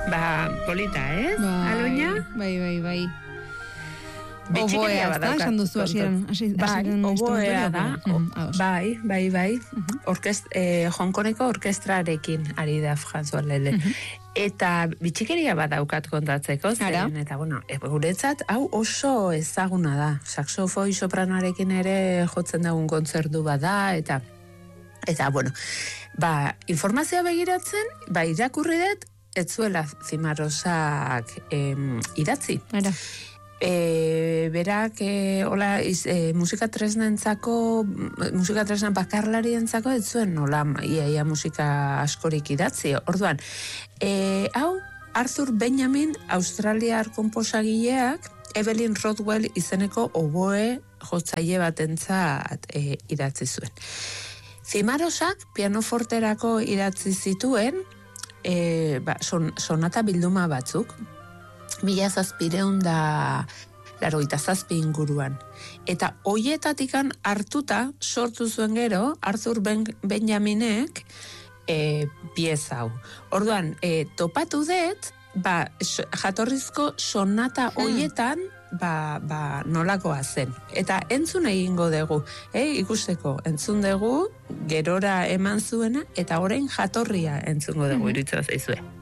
Polita, ez? Aloina? Bai. Bitxikeria bat daukat. Esan duzu hasieran. Oboea da. Bai. Hongkoneko orkestrarekin ari da François Lele. Eta bitxikeria bat daukat kontatzeko, zeren, eta guretzat, hau oso ezaguna da. Saxofoi sopranoarekin ere jotzen dagun kontzertu bat da, eta informazioa begiratzen, irakurri dut, ez zuela Cimarosak idatzi. Berak musika tresna bakarlarientzako ez zuen nola iaia musika askorik idatzi. Orduan, hau Arthur Benjamin australiar konposagileak Evelyn Rodwell izeneko oboe jotzaile batentzat idatzi zuen. Cimarosak pianoforterako idatzi zituen sonata bilduma batzuk, 1787 inguruan. Eta hoietatikan hartuta sortu zuen gero Arthur Benjaminek pieza hau. Orduan, topatu dut, jatorrizko sonata hoietan nolakoa zen. Eta entzun egingo dugu, ikusteko, entzun dugu, gerora eman zuena, eta orain jatorria entzungo dugu, iruditzen zaizue.